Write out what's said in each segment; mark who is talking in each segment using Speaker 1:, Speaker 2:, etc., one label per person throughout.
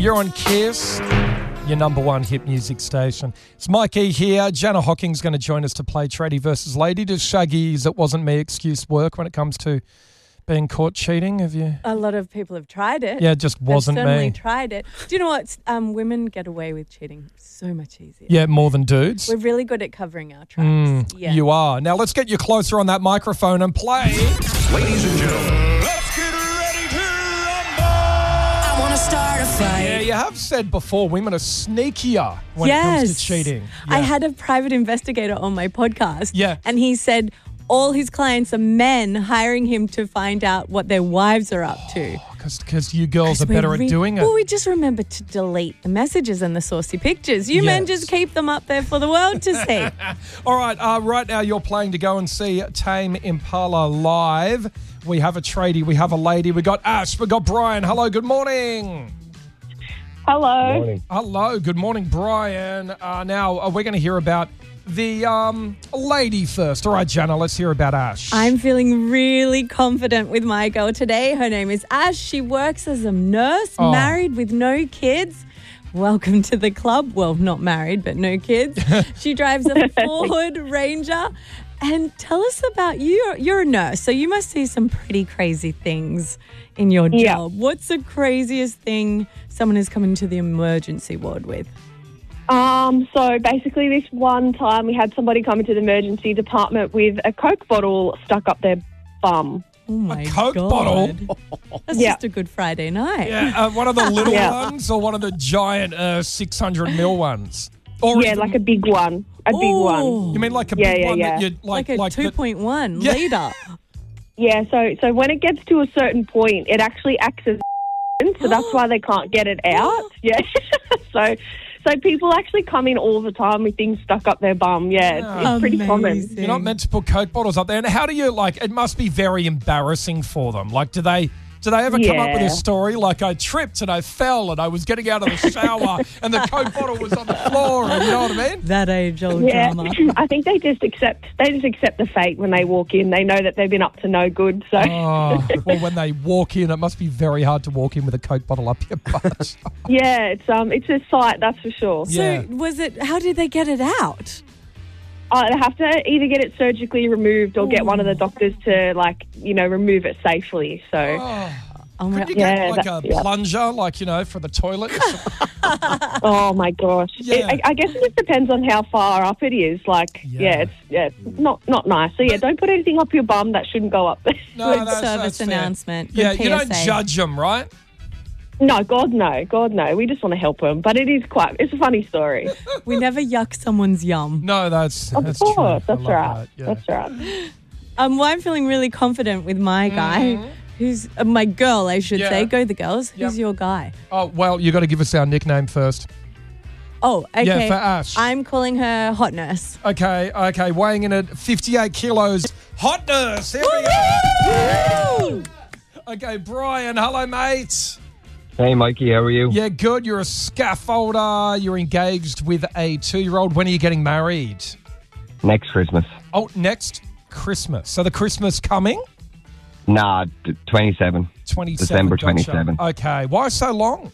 Speaker 1: You're on Kiss, your number one hit music station. It's Mikey here. Jana Hocking's going to join us to play Tradie versus Lady. Does Shaggy's "It Wasn't Me" excuse work when it comes to being caught cheating? Have you?
Speaker 2: A lot of people have tried it.
Speaker 1: Yeah, it just wasn't
Speaker 2: I've certainly
Speaker 1: me.
Speaker 2: tried it. Do you know what? Women get away with cheating so much easier.
Speaker 1: Yeah, more than dudes.
Speaker 2: We're really good at covering our tracks. Yeah.
Speaker 1: You are. Now let's get you closer on that microphone and play.
Speaker 3: Ladies and gentlemen, let's get ready to rumble!
Speaker 4: I want to start a fight.
Speaker 1: Yeah, you have said before women are sneakier when it comes to cheating.
Speaker 2: I
Speaker 1: Yeah.
Speaker 2: had a private investigator on my podcast.
Speaker 1: Yeah.
Speaker 2: And he said all his clients are men hiring him to find out what their wives are up to.
Speaker 1: Because you girls are better at doing it.
Speaker 2: Well, we just remember to delete the messages and the saucy pictures. You men
Speaker 1: Yes.
Speaker 2: just keep them up there for the world to see.
Speaker 1: All right, right now you're playing to go and see Tame Impala live. We have a tradie, we have a lady, we got Ash, we got Brian. Hello, good morning.
Speaker 5: Hello.
Speaker 1: Hello, good morning, Brian. Now, we're going to hear about the lady first. All right, Jana, let's hear about Ash.
Speaker 2: I'm feeling really confident with my girl today. Her name is Ash. She works as a nurse, married with no kids. Welcome to the club. Well, not married, but no kids. She drives a Ford Ranger. And tell us about you. You're a nurse, so you must see some pretty crazy things in your job. What's the craziest thing someone has come into the emergency ward with?
Speaker 5: So basically this one time we had somebody come into the emergency department with a Coke bottle stuck up their bum.
Speaker 2: Oh my
Speaker 1: Coke
Speaker 2: God.
Speaker 1: bottle?
Speaker 2: That's just a good Friday night.
Speaker 1: Yeah, one of the little ones or one of the giant 600ml ones? Or
Speaker 5: like a big one. A big one.
Speaker 1: You mean like a big one that you
Speaker 2: Like a 2.1 litre.
Speaker 5: Yeah, so when it gets to a certain point, it actually acts as so that's why they can't get it out. Yeah. So people actually come in all the time with things stuck up their bum. Yeah, it's pretty common.
Speaker 1: You're not meant to put Coke bottles up there. And how do you, it must be very embarrassing for them. Like, do they ever come up with a story like I tripped and I fell and I was getting out of the shower and the Coke bottle was on the floor, and you know what I mean?
Speaker 2: That age-old drama.
Speaker 5: I think they just accept the fate when they walk in. They know that they've been up to no good. So
Speaker 1: well, when they walk in, it must be very hard to walk in with a Coke bottle up your butt.
Speaker 5: yeah, it's a sight, that's for sure.
Speaker 1: Yeah.
Speaker 2: So how did they get it out?
Speaker 5: They have to either get it surgically removed or get one of the doctors to, remove it safely. So,
Speaker 1: Could you get a plunger, for the toilet?
Speaker 5: oh my gosh!
Speaker 1: Yeah.
Speaker 5: I guess it just depends on how far up it is. It's not nice. So don't put anything up your bum that shouldn't go up there.
Speaker 1: No,
Speaker 2: Good service announcement.
Speaker 1: Yeah,
Speaker 2: Good
Speaker 1: you don't
Speaker 2: PSA.
Speaker 1: judge them, right?
Speaker 5: No, God no. We just want to help them, but it's a funny story.
Speaker 2: We never yuck someone's yum.
Speaker 1: No, that's
Speaker 5: Of
Speaker 1: true.
Speaker 5: course, that's
Speaker 1: I love
Speaker 5: right.
Speaker 1: that, yeah.
Speaker 5: That's right.
Speaker 2: Well, I'm feeling really confident with my guy, who's my girl, I should say. Go the girls.
Speaker 1: Yep.
Speaker 2: Who's your guy?
Speaker 1: Oh, well, you got to give us our nickname first.
Speaker 2: Oh, okay.
Speaker 1: Yeah, for Ash.
Speaker 2: I'm calling her Hot Nurse.
Speaker 1: Okay, weighing in at 58 kilos. Hot Nurse, here we go. Okay, Brian, hello, mate.
Speaker 6: Hey, Mikey, how are you?
Speaker 1: Yeah, good. You're a scaffolder. You're engaged with a 2-year-old. When are you getting married?
Speaker 6: Next Christmas.
Speaker 1: Oh, next Christmas. So the Christmas coming?
Speaker 6: Nah, 27.
Speaker 1: 27.
Speaker 6: December
Speaker 1: gotcha.
Speaker 6: 27.
Speaker 1: Okay. Why so long?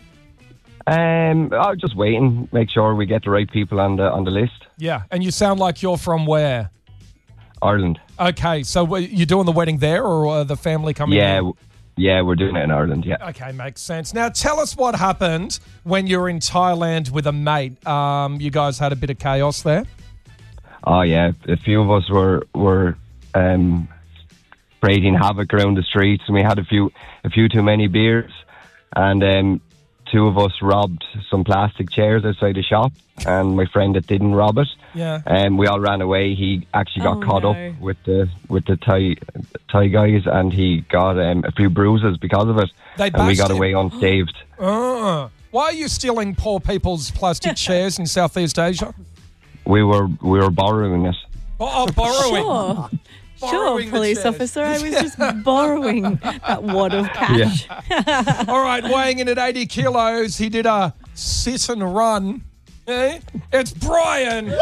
Speaker 6: I was just waiting, make sure we get the right people on the list.
Speaker 1: Yeah. And you sound like you're from where?
Speaker 6: Ireland.
Speaker 1: Okay. So you're doing the wedding there, or the family coming in?
Speaker 6: Yeah, we're doing it in Ireland, yeah.
Speaker 1: Okay, makes sense. Now, tell us what happened when you were in Thailand with a mate. You guys had a bit of chaos there?
Speaker 6: Oh, yeah. A few of us were creating havoc around the streets, and we had a few too many beers, and two of us robbed some plastic chairs outside the shop, and my friend that didn't rob it, we all ran away. He actually got caught up with the Thai guys, and he got a few bruises because of it, and we got away unscathed.
Speaker 1: Why are you stealing poor people's plastic chairs in Southeast Asia?
Speaker 6: We were borrowing it.
Speaker 1: Borrowing.
Speaker 2: Sure, police officer. I was just borrowing that wad of cash.
Speaker 1: Yeah. All right, weighing in at 80 kilos, he did a sit and run. It's Brian.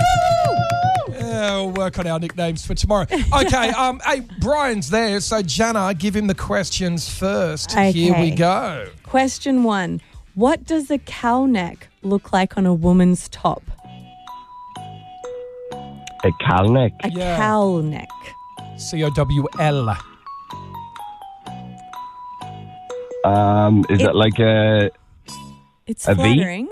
Speaker 1: We'll work on our nicknames for tomorrow. Okay, hey, Brian's there, so Jana, give him the questions first.
Speaker 2: Okay.
Speaker 1: Here we go.
Speaker 2: Question 1. What does a cowl neck look like on a woman's top?
Speaker 6: A cowl neck.
Speaker 2: A cowl neck.
Speaker 1: COWL.
Speaker 6: Is it like a...
Speaker 2: It's
Speaker 6: A V?
Speaker 2: flattering.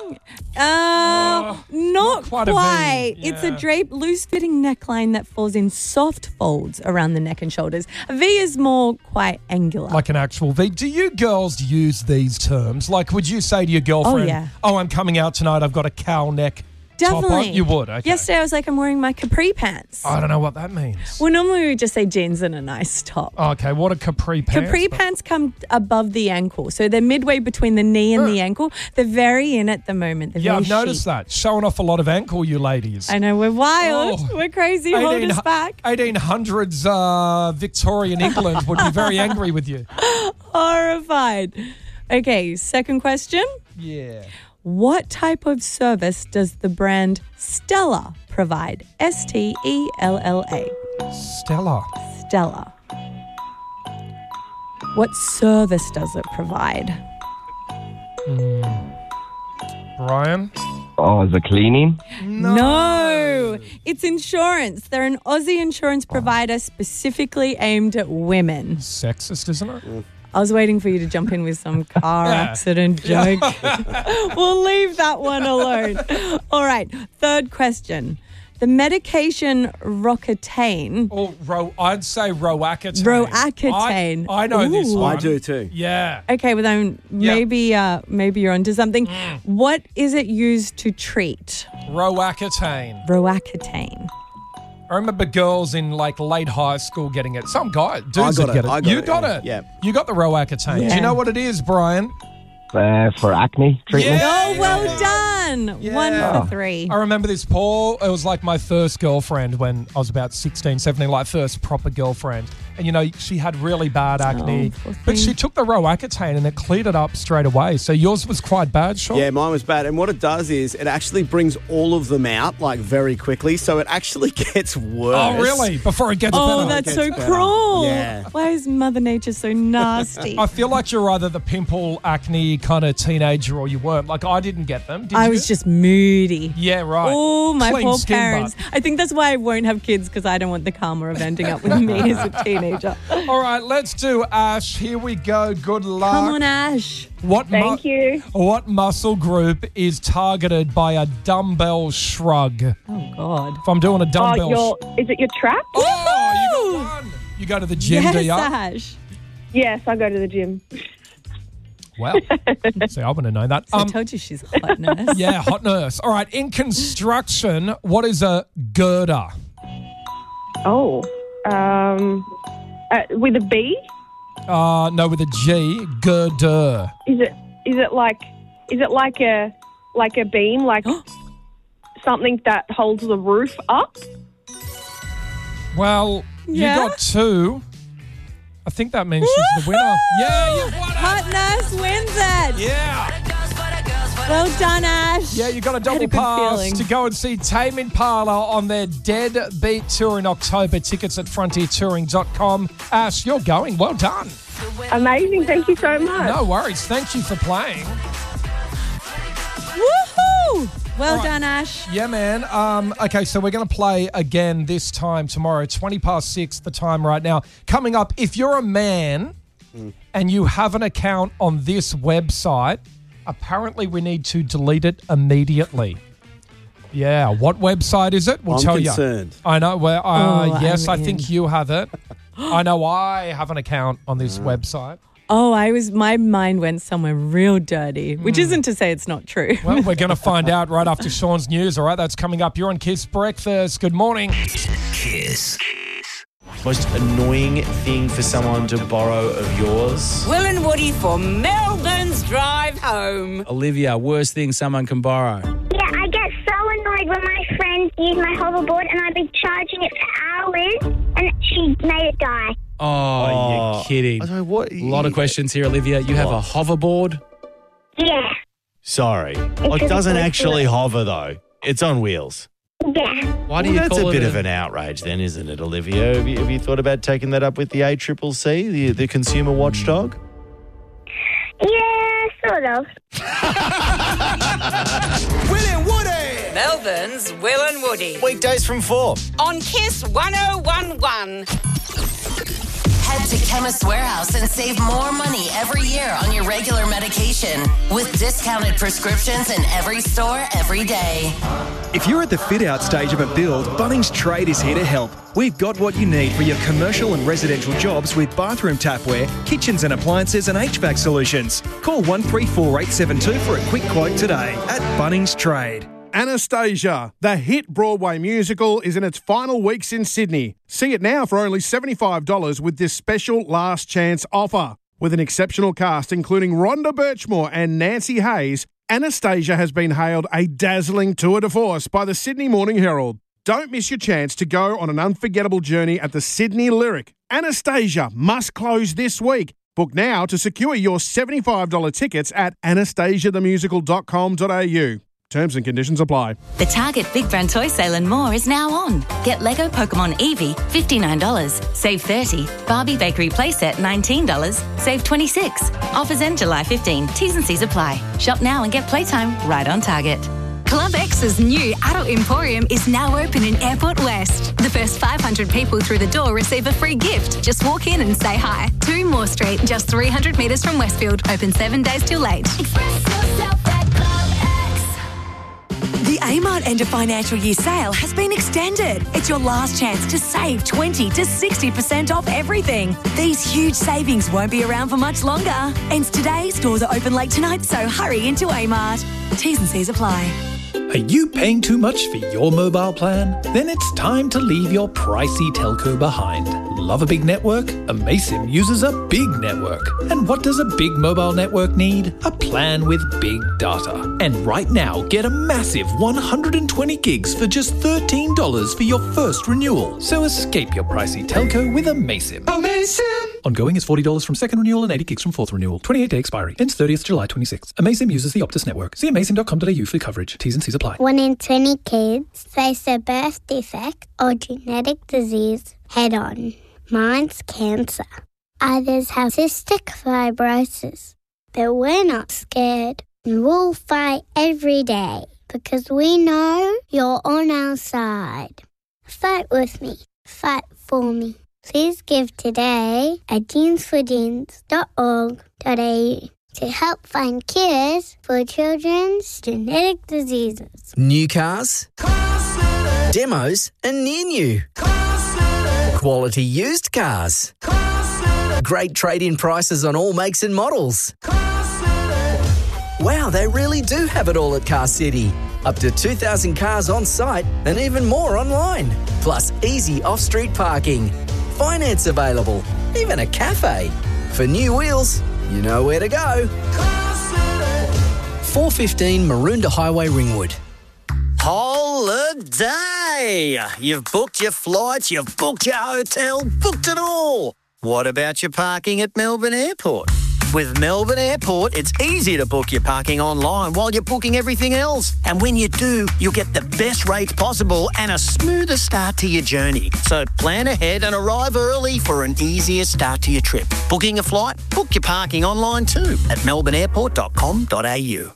Speaker 2: Not
Speaker 1: quite a V,
Speaker 2: quite. It's a
Speaker 1: yeah.
Speaker 2: draped, loose-fitting neckline that falls in soft folds around the neck and shoulders. A V is more quite angular.
Speaker 1: Like an actual V. Do you girls use these terms? Like, would you say to your girlfriend,
Speaker 2: yeah.
Speaker 1: oh, I'm coming out tonight, I've got a cowl neck top on?
Speaker 2: Definitely.
Speaker 1: You would, okay.
Speaker 2: Yesterday I was like, I'm wearing my capri pants.
Speaker 1: I don't know what that means.
Speaker 2: Well, normally we just say jeans and a nice top.
Speaker 1: Okay, what are capri pants?
Speaker 2: Capri pants come above the ankle, so they're midway between the knee and the ankle. They're very in at the moment. They're
Speaker 1: Yeah,
Speaker 2: very
Speaker 1: I've noticed
Speaker 2: chic.
Speaker 1: that. Showing off a lot of ankle, you ladies.
Speaker 2: I know, we're wild.
Speaker 1: Oh.
Speaker 2: We're crazy. Hold us back.
Speaker 1: 1800s Victorian England would be very angry with you.
Speaker 2: Horrified. Okay, second question.
Speaker 1: Yeah.
Speaker 2: What type of service does the brand Stella provide? Stella.
Speaker 1: Stella.
Speaker 2: Stella. What service does it provide?
Speaker 1: Brian?
Speaker 6: Oh, is it cleaning?
Speaker 2: No. It's insurance. They're an Aussie insurance provider specifically aimed at women.
Speaker 1: Sexist, isn't it?
Speaker 2: I was waiting for you to jump in with some car
Speaker 1: Yeah.
Speaker 2: accident joke. We'll leave that one alone. All right. Third question. The medication Roaccutane.
Speaker 1: Oh, I'd say Roaccutane.
Speaker 2: Roaccutane.
Speaker 1: I know this
Speaker 2: Ooh.
Speaker 1: one.
Speaker 7: I do too.
Speaker 1: Yeah.
Speaker 2: Okay, well then maybe you're onto something. What is it used to treat?
Speaker 1: Roaccutane.
Speaker 2: Roaccutane.
Speaker 1: I remember girls in like late high school getting it. Some guy, dudes
Speaker 7: I got
Speaker 1: that get
Speaker 7: it.
Speaker 1: it.
Speaker 7: I got
Speaker 1: You
Speaker 7: it,
Speaker 1: got
Speaker 7: yeah.
Speaker 1: it.
Speaker 7: Yeah.
Speaker 1: You got the Roaccutane. Do
Speaker 2: Yeah.
Speaker 1: you know what it is, Brian?
Speaker 6: For acne treatment?
Speaker 2: Oh, well done.
Speaker 1: Yeah.
Speaker 2: 1 for 3.
Speaker 1: I remember this, Paul. It was like my first girlfriend when I was about 16, 17, like first proper girlfriend. And, you know, she had really bad acne.
Speaker 2: poor
Speaker 1: But
Speaker 2: thing.
Speaker 1: she took the Roaccutane and it cleared it up straight away. So yours was quite bad, Sean?
Speaker 7: Yeah, mine was bad. And what it does is it actually brings all of them out like very quickly. So it actually gets worse.
Speaker 1: Oh, really? Before it gets
Speaker 2: Oh,
Speaker 1: better?
Speaker 2: that's
Speaker 7: gets
Speaker 2: so
Speaker 7: better.
Speaker 2: cruel.
Speaker 7: Yeah.
Speaker 2: Why is Mother Nature so nasty?
Speaker 1: I feel like you're either the pimple, acne kind of teenager or you weren't. Like, I didn't get them. Did
Speaker 2: I
Speaker 1: you?
Speaker 2: was just moody.
Speaker 1: Yeah, right.
Speaker 2: Oh, my
Speaker 1: Clean
Speaker 2: poor
Speaker 1: skin,
Speaker 2: parents.
Speaker 1: bud.
Speaker 2: I think that's why I won't have kids, because I don't want the karma of ending up with me as a teenager.
Speaker 1: All right, let's do Ash. Here we go. Good luck.
Speaker 2: Come on, Ash.
Speaker 5: Thank you.
Speaker 1: What muscle group is targeted by a dumbbell shrug?
Speaker 2: Oh, God.
Speaker 1: If I'm doing a dumbbell
Speaker 5: Is it your trap?
Speaker 1: Oh, you got one. You go to the gym, do
Speaker 2: Yes,
Speaker 1: you?
Speaker 2: Ash.
Speaker 5: Yes, I go to the gym.
Speaker 1: Well, see, I wouldn't have known that.
Speaker 2: I told you she's a hot nurse.
Speaker 1: Yeah, hot nurse. All right, in construction, what is a girder?
Speaker 5: Oh, with a B?
Speaker 1: No, with a G. Girder.
Speaker 5: Is it like a beam, like something that holds the roof up?
Speaker 1: Well,
Speaker 2: Yeah?
Speaker 1: you got 2. I think that means she's the winner. Yeah, you won it.
Speaker 2: Hot nurse wins it.
Speaker 1: Yeah.
Speaker 2: Well done, Ash.
Speaker 1: Yeah, you got a
Speaker 2: I had
Speaker 1: double
Speaker 2: a good
Speaker 1: pass
Speaker 2: feeling.
Speaker 1: to go and see Tame Impala on their Deadbeat Tour in October. Tickets at frontiertouring.com. Ash, you're going. Well done.
Speaker 5: Amazing. Thank you so much.
Speaker 1: No worries. Thank you for playing.
Speaker 2: Woohoo! Well
Speaker 1: right.
Speaker 2: done, Ash.
Speaker 1: Yeah, man. Okay, so we're going to play again this time tomorrow, 6:20 the time right now. Coming up, if you're a man and you have an account on this website, apparently we need to delete it immediately. Yeah, what website is it? We'll
Speaker 7: I'm
Speaker 1: tell
Speaker 7: concerned.
Speaker 1: you. I know. Well, yes, I
Speaker 2: I'm
Speaker 1: think
Speaker 2: in.
Speaker 1: you have it. I know I have an account on this website.
Speaker 2: Oh, my mind went somewhere real dirty, which isn't to say it's not true.
Speaker 1: Well, we're going to find out right after Sean's news. All right, that's coming up. You're on Kiss Breakfast. Good morning.
Speaker 8: Kiss. Most annoying thing for someone to borrow of yours?
Speaker 4: Will and Woody for Melbourne's drive home.
Speaker 9: Olivia, worst thing someone can borrow.
Speaker 10: Yeah, I get so annoyed when my friends use my hoverboard and I've been charging it for hours and she made it die.
Speaker 9: Oh, you're kidding.
Speaker 7: I don't know what.
Speaker 9: A lot of questions here, Olivia. You have a hoverboard?
Speaker 10: Yeah,
Speaker 8: Sorry. Like,
Speaker 10: because
Speaker 8: doesn't
Speaker 10: it's
Speaker 8: actually hover, though. It's on wheels.
Speaker 10: yeah.
Speaker 9: Why do you
Speaker 8: That's
Speaker 9: call
Speaker 8: a
Speaker 9: it
Speaker 8: bit of an outrage then, isn't it, Olivia? Have you thought about taking that up with the ACCC, the consumer watchdog?
Speaker 10: Yes, Sort of.
Speaker 11: Will and Woody.
Speaker 4: Melbourne's Will and Woody.
Speaker 11: Weekdays from 4.
Speaker 4: On Kiss 1011.
Speaker 12: Head to Chemist Warehouse and save more money every year on your regular medication with discounted prescriptions in every store every day.
Speaker 13: If you're at the fit-out stage of a build, Bunnings Trade is here to help. We've got what you need for your commercial and residential jobs with bathroom tapware, kitchens and appliances and HVAC solutions. Call 134872 for a quick quote today at Bunnings Trade.
Speaker 14: Anastasia, the hit Broadway musical, is in its final weeks in Sydney. See it now for only $75 with this special last chance offer. With an exceptional cast including Rhonda Birchmore and Nancy Hayes, Anastasia has been hailed a dazzling tour de force by the Sydney Morning Herald. Don't miss your chance to go on an unforgettable journey at the Sydney Lyric. Anastasia must close this week. Book now to secure your $75 tickets at anastasiathemusical.com.au. Terms and conditions apply.
Speaker 15: The Target Big Brand Toy Sale and more is now on. Get Lego Pokemon Eevee, $59. Save $30. Barbie Bakery Playset, $19. Save $26. Offers end July 15. T's and C's apply. Shop now and get playtime right on Target.
Speaker 16: Club X's new Adult Emporium is now open in Airport West. The first 500 people through the door receive a free gift. Just walk in and say hi. 2 Moore Street, just 300 metres from Westfield. Open 7 days till late.
Speaker 17: Express yourself at Club X. The Amart End of Financial Year sale has been extended. It's your last chance to save 20 to 60% off everything. These huge savings won't be around for much longer. Ends today, stores are open late tonight, so hurry into Amart. T's and C's apply.
Speaker 18: Are you paying too much for your mobile plan? Then it's time to leave your pricey telco behind. Love a big network? Amaysim uses a big network. And what does a big mobile network need? A plan with big data. And right now, get a massive 120 gigs for just $13 for your first renewal. So escape your pricey telco with Amaysim.
Speaker 3: Amaysim!
Speaker 18: Ongoing is $40 from second renewal and 80 gigs from fourth renewal. 28-day expiry. Ends 30th July 26. Amaysim uses the Optus network. See amaysim.com.au for coverage. T's and C's apply.
Speaker 10: 1 in 20 kids face a birth defect or genetic disease head-on. Mine's cancer. Others have cystic fibrosis. But we're not scared. And we'll fight every day because we know you're on our side. Fight with me. Fight for me. Please give today at jeansforjeans.org.au to help find cures for children's genetic diseases.
Speaker 19: New cars, demos and near new. Quality used cars. Great trade-in prices on all makes and models. Wow, they really do have it all at Car City. Up to 2,000 cars on site and even more online. Plus easy off-street parking. Finance available. Even a cafe. For new wheels, you know where to go. 415 Maroondah Highway, Ringwood.
Speaker 11: Holiday! You've booked your flights, you've booked your hotel, booked it all. What about your parking at Melbourne Airport? With Melbourne Airport, it's easy to book your parking online while you're booking everything else. And when you do, you'll get the best rates possible and a smoother start to your journey. So plan ahead and arrive early for an easier start to your trip. Booking a flight? Book your parking online too at melbourneairport.com.au.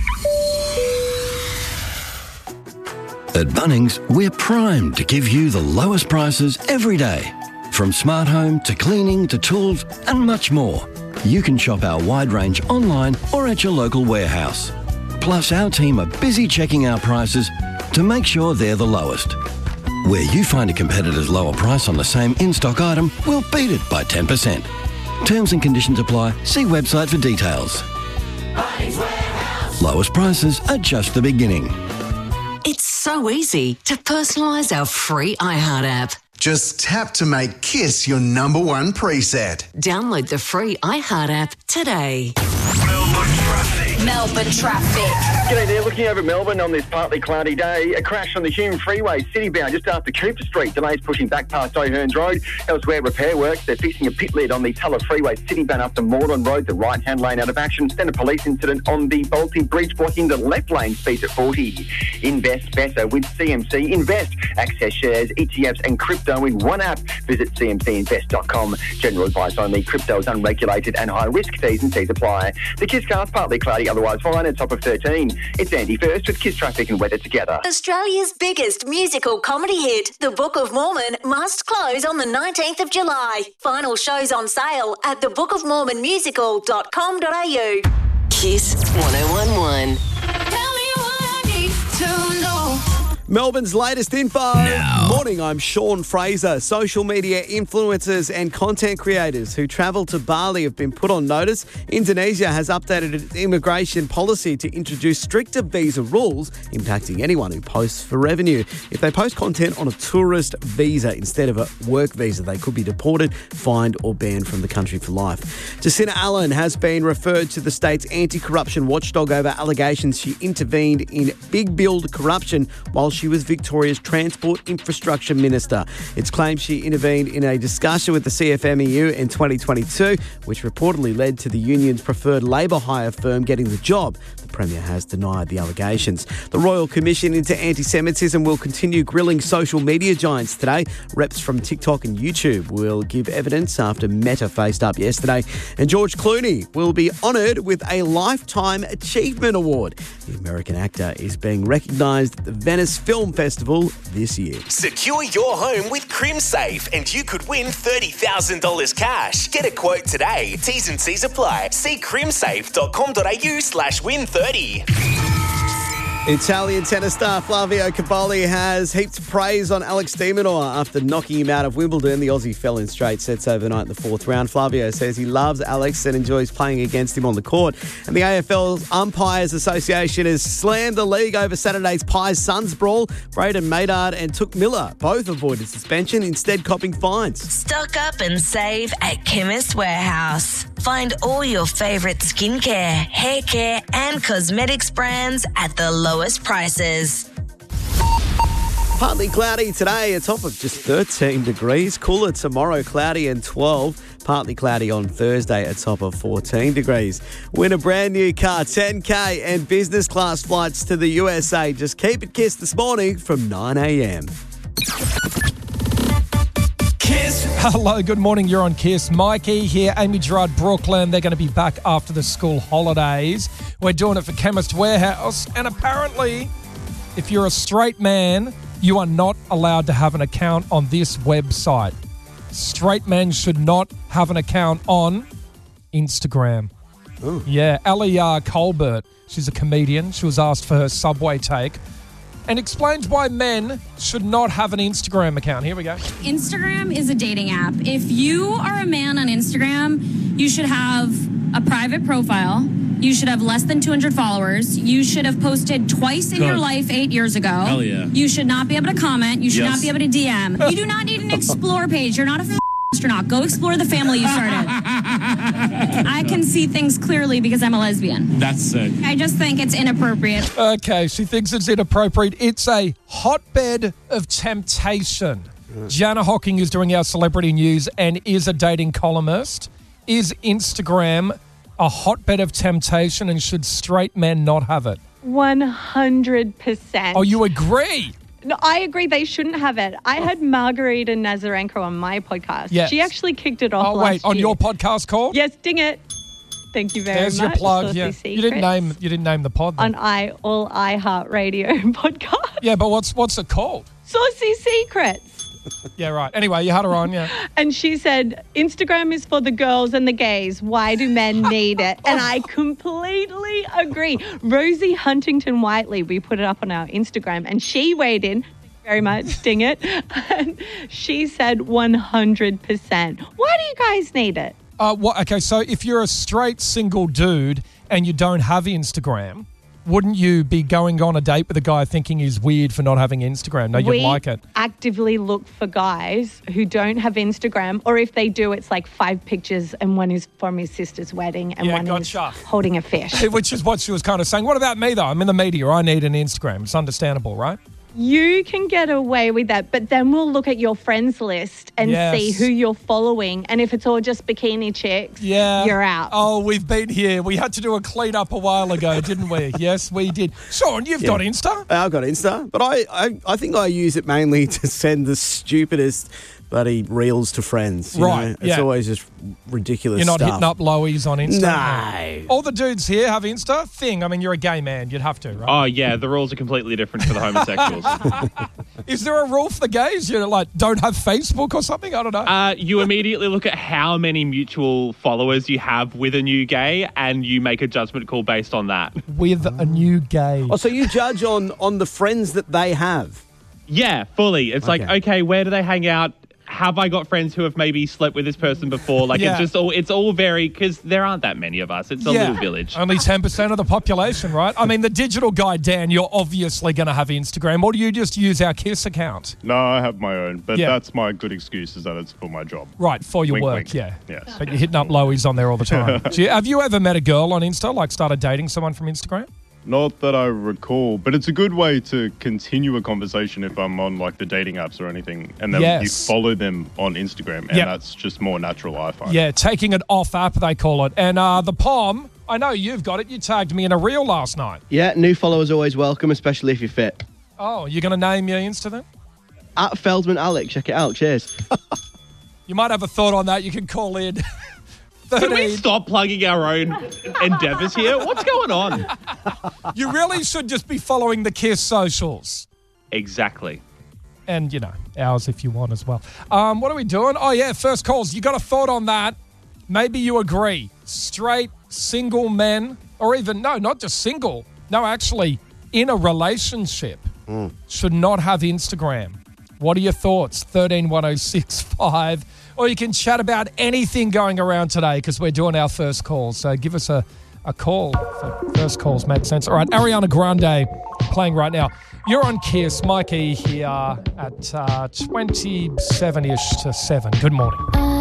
Speaker 20: At Bunnings, we're primed to give you the lowest prices every day. From smart home to cleaning to tools and much more. You can shop our wide range online or at your local warehouse. Plus, our team are busy checking our prices to make sure they're the lowest. Where you find a competitor's lower price on the same in-stock item, we'll beat it by 10%. Terms and conditions apply. See website for details.
Speaker 3: Bunnings Warehouse.
Speaker 20: Lowest prices are just the beginning.
Speaker 21: It's so easy to personalise our free iHeart app.
Speaker 22: Just tap to make Kiss your #1 preset.
Speaker 21: Download the free iHeart app today.
Speaker 3: Melbourne traffic.
Speaker 12: Melbourne traffic.
Speaker 5: G'day there, looking over Melbourne on this partly cloudy day. A crash on the Hume Freeway, citybound, just after Cooper Street. Delays pushing back past O'Hearns Road. Elsewhere, repair works. They're fixing a pit lid on the Tulla Freeway, citybound after Moreland Road. The right-hand lane out of action. Then a police incident on the Balti Bridge, blocking the left lane, speeds at 40. Invest better with CMC Invest. Access shares, ETFs and crypto in one app. Visit cmcinvest.com. General advice only. Crypto is unregulated and high risk. T's and C's apply. The Kiss Car's partly cloudy, otherwise fine, at top of 13. It's Andy First with Kiss Traffic and weather together.
Speaker 6: Australia's biggest musical comedy hit, The Book of Mormon, must close on the 19th of July. Final shows on sale at thebookofmormonmusical.com.au.
Speaker 12: Kiss 1011.
Speaker 7: Melbourne's latest info. Morning, I'm Sean Fraser. Social media influencers and content creators who travel to Bali have been put on notice. Indonesia has updated its immigration policy to introduce stricter visa rules impacting anyone who posts for revenue. If they post content on a tourist visa instead of a work visa, they could be deported, fined or banned from the country for life. Jacinta Allen has been referred to the state's anti-corruption watchdog over allegations she intervened in big build corruption while she was Victoria's Transport Infrastructure Minister. It's claimed she intervened in a discussion with the CFMEU in 2022, which reportedly led to the union's preferred labour hire firm getting the job. The Premier has denied the allegations. The Royal Commission into Anti-Semitism will continue grilling social media giants today. Reps from TikTok and YouTube will give evidence after Meta faced up yesterday. And George Clooney will be honoured with a Lifetime Achievement Award. The American actor is being recognised at the Venice Film Festival this year.
Speaker 23: Secure your home with CrimSafe and you could win $30,000 cash. Get a quote today. T's and C's apply. See crimsafe.com.au/win30.
Speaker 7: Italian tennis star Flavio Cavalli has heaped praise on Alex de Minaur after knocking him out of Wimbledon. The Aussie fell in straight sets overnight in the fourth round. Flavio says he loves Alex and enjoys playing against him on the court. And the AFL Umpires Association has slammed the league over Saturday's Pies Suns brawl. Braden Maynard and Took Miller both avoided suspension, instead copping fines.
Speaker 24: Stock up and save at Chemist Warehouse. Find all your favourite skincare, hair care and cosmetics brands at the lowest prices.
Speaker 7: Partly cloudy today, a top of just 13 degrees. Cooler tomorrow, cloudy and 12. Partly cloudy on Thursday, a top of 14 degrees. Win a brand new car, 10K and business class flights to the USA. Just keep it Kiss this morning from 9 a.m.
Speaker 1: Kiss. Hello, good morning. You're on Kiss. Mikey here, Amy Gerard, Brooklyn. They're going to be back after the school holidays. We're doing it for Chemist Warehouse. And apparently, if you're a straight man, you are not allowed to have an account on this website. Straight men should not have an account on Instagram.
Speaker 7: Ooh.
Speaker 1: Yeah, Ali Colbert, she's a comedian. She was asked for her Subway take and explains why men should not have an Instagram account. Here we go.
Speaker 25: Instagram is a dating app. If you are a man on Instagram, you should have a private profile. You should have less than 200 followers. You should have posted twice in your life 8 years ago.
Speaker 9: Hell yeah.
Speaker 25: You should not be able to comment. You should
Speaker 9: Yes.
Speaker 25: not be able to DM. You do not need an explore page. You're not a astronaut. Go explore the family you started. I can see things clearly because I'm a lesbian.
Speaker 9: That's sick.
Speaker 25: I just think it's inappropriate.
Speaker 1: Okay, she thinks it's inappropriate. It's a hotbed of temptation. Gianna Hocking is doing our celebrity news and is a dating columnist. Is Instagram a hotbed of temptation and should straight men not have it?
Speaker 2: 100%.
Speaker 1: Oh, you agree?
Speaker 2: No, I agree they shouldn't have it. I had Margarita Nazarenko on my podcast.
Speaker 1: Yes.
Speaker 2: She actually kicked it off
Speaker 1: Oh,
Speaker 2: last
Speaker 1: wait, on
Speaker 2: year.
Speaker 1: your podcast called?
Speaker 2: Yes, ding it. Thank you very
Speaker 1: There's
Speaker 2: much.
Speaker 1: your plug.
Speaker 2: Saucy
Speaker 1: Yeah. You
Speaker 2: Secrets
Speaker 1: didn't name the pod. Then.
Speaker 2: on all iHeartRadio podcast.
Speaker 1: Yeah, but what's it called?
Speaker 2: Saucy Secrets.
Speaker 1: Yeah, right. Anyway, you had her on, yeah.
Speaker 2: And she said, Instagram is for the girls and the gays. Why do men need it? And I completely agree. Rosie Huntington Whiteley, we put it up on our Instagram, and she weighed in. Very much, ding it. And she said 100%. Why do you guys need it?
Speaker 1: Okay, so if you're a straight single dude and you don't have Instagram, wouldn't you be going on a date with a guy thinking he's weird for not having Instagram? No, you'd like it.
Speaker 2: Actively look for guys who don't have Instagram, or if they do, it's like 5 pictures and one is from his sister's wedding and one is holding a fish.
Speaker 1: Which is what she was kind of saying. What about me, though? I'm in the media. I need an Instagram. It's understandable, right?
Speaker 2: You can get away with that, but then we'll look at your friends list and see who you're following. And if it's all just bikini chicks, you're out.
Speaker 1: Oh, we've been here. We had to do a clean up a while ago, didn't we? Yes, we did. Sean, you've got Insta?
Speaker 7: I've got Insta, but I think I use it mainly to send the stupidest bloody reels to friends. You know? It's always just ridiculous
Speaker 1: You're not
Speaker 7: stuff.
Speaker 1: hitting up lowies on Insta?
Speaker 7: No.
Speaker 1: All the dudes here have Insta? I mean, you're a gay man. You'd have to, right?
Speaker 4: Oh, yeah. The rules are completely different for the homosexuals.
Speaker 1: Is there a rule for the gays? You're like, don't have Facebook or something? I don't know.
Speaker 4: You immediately look at how many mutual followers you have with a new gay and you make a judgment call based on that.
Speaker 1: With a new gay.
Speaker 7: Oh, so you judge on the friends that they have?
Speaker 4: Yeah, fully. It's like, okay, where do they hang out? Have I got friends who have maybe slept with this person before? Like, it's all very, because there aren't that many of us. It's a little village.
Speaker 1: Only 10% of the population, right? I mean, the digital guy, Dan, you're obviously going to have Instagram. Or do you just use our KISS account?
Speaker 8: No, I have my own, but that's my good excuse is that it's for my job.
Speaker 1: Right, for your
Speaker 8: Wink,
Speaker 1: work,
Speaker 8: wink.
Speaker 1: yeah.
Speaker 8: Yes.
Speaker 1: But you're hitting up lowies on there all the time. Have you ever met a girl on Insta, like started dating someone from Instagram?
Speaker 8: Not that I recall, but it's a good way to continue a conversation if I'm on like the dating apps or anything, and then you follow them on Instagram, and that's just more natural, I find.
Speaker 1: Yeah, taking it off app, they call it. And the POM, I know you've got it. You tagged me in a reel last night.
Speaker 13: Yeah, new followers always welcome, especially if you're fit.
Speaker 1: Oh, you're going to name your Insta then?
Speaker 13: At Feldman Alec, check it out. Cheers.
Speaker 1: You might have a thought on that. You can call in.
Speaker 4: Can we stop plugging our own endeavours here? What's going on?
Speaker 1: You really should just be following the KISS socials.
Speaker 4: Exactly.
Speaker 1: And, ours if you want as well. What are we doing? Oh, yeah, first calls. You got a thought on that? Maybe you agree. Straight, single men, or even, no, not just single. No, actually, in a relationship, should not have Instagram. What are your thoughts? 131065. Or you can chat about anything going around today because we're doing our first call. So give us a call. So first calls make sense. All right, Ariana Grande playing right now. You're on KISS. Mikey here at 27-ish to 7. Good morning.